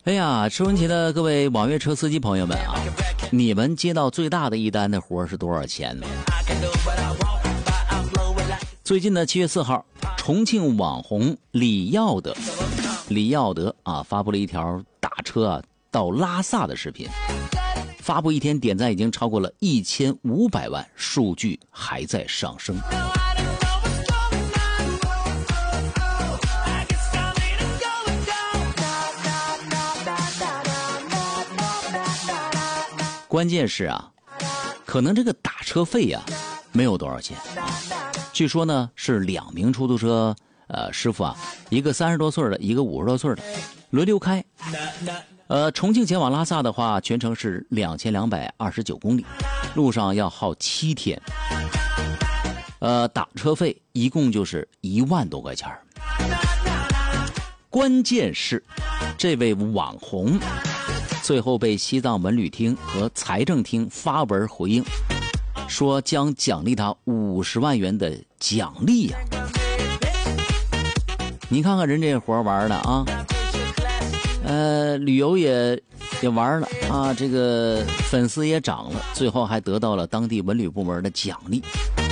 哎呀，收音机的各位网约车司机朋友们啊，你们接到最大的一单的活是多少钱呢？最近的7月4号，重庆网红李耀德啊发布了一条打车啊到拉萨的视频，发布一天点赞已经超过了1500万，数据还在上升。关键是啊，可能这个打车费啊没有多少钱啊。据说呢是2名出租车师傅啊，一个30多岁的，一个50多岁的，轮流开。重庆前往拉萨的话，全程是2229公里，路上要耗7天。打车费一共就是1万多块钱。关键是这位网红最后被西藏文旅厅和财政厅发文回应，说将奖励他50万元的奖励呀。你看看人这活玩的啊，旅游也玩了啊，这个粉丝也涨了，最后还得到了当地文旅部门的奖励。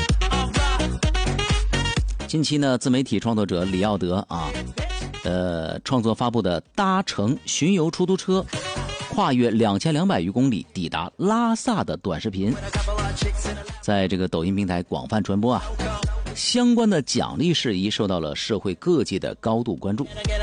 近期呢，自媒体创作者李耀德啊，创作发布的搭乘巡游出租车跨越2200余公里抵达拉萨的短视频，在这个抖音平台广泛传播啊。相关的奖励事宜受到了社会各界的高度关注。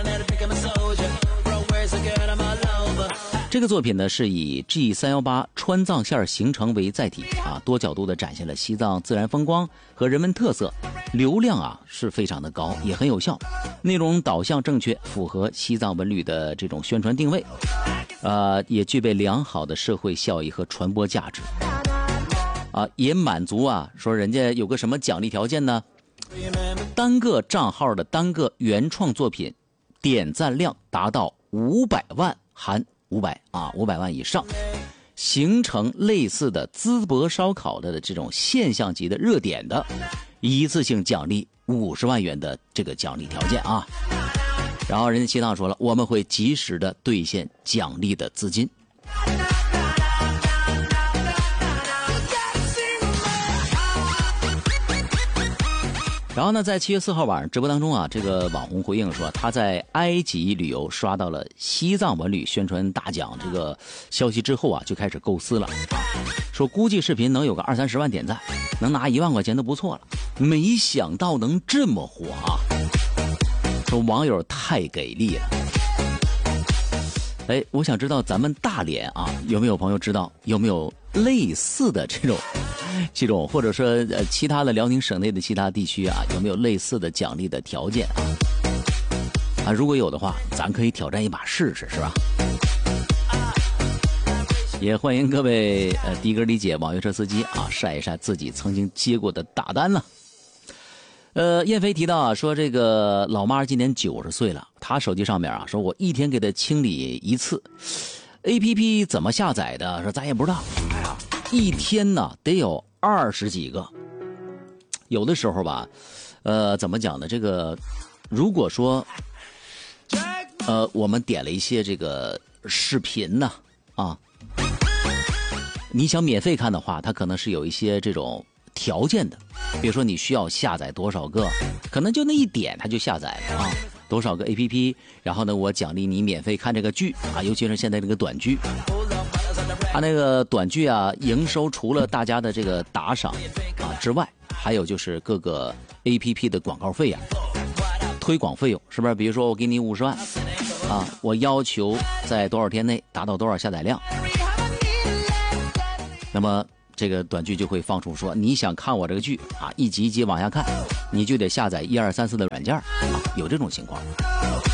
这个作品呢是以 G318 川藏线行程为载体啊，多角度的展现了西藏自然风光和人文特色，流量啊是非常的高，也很有效，内容导向正确，符合西藏文旅的这种宣传定位，也具备良好的社会效益和传播价值啊，也满足啊说人家有个什么奖励条件呢？单个账号的单个原创作品点赞量达到500万含500万以上，形成类似的淄博烧烤的这种现象级的热点的，一次性奖励50万元的这个奖励条件啊。然后人家西藏说了，我们会及时的兑现奖励的资金。然后呢，在7月4号晚上直播当中啊，这个网红回应说，他在埃及旅游刷到了西藏文旅宣传大奖这个消息之后啊，就开始构思了，说估计视频能有个20-30万点赞，能拿1万块钱都不错了。没想到能这么火啊！说网友太给力了。哎，我想知道咱们大连啊，有没有朋友知道有没有类似的这种，或者说其他的辽宁省内的其他地区啊，有没有类似的奖励的条件啊？如果有的话，咱可以挑战一把试试，是吧？也欢迎各位的哥理解网约车司机啊，晒一晒自己曾经接过的大单呢。燕飞提到啊，说这个老妈今年90岁了，她手机上面啊，说我一天给她清理一次 ，APP 怎么下载的？说咱也不知道。哎呀，一天呢得有20几个。有的时候吧，怎么讲呢？这个如果说，我们点了一些这个视频呢，啊，你想免费看的话，它可能是有一些这种条件的。比如说你需要下载多少个，可能就那一点它就下载了啊，多少个 APP， 然后呢我奖励你免费看这个剧啊，尤其是现在这个短剧，它那个短剧啊，营收除了大家的这个打赏啊之外，还有就是各个 APP 的广告费啊，推广费用是不是？比如说我给你50万啊，我要求在多少天内达到多少下载量，那么这个短剧就会放出说，你想看我这个剧啊，一集一集往下看，你就得下载1234的软件啊，有这种情况。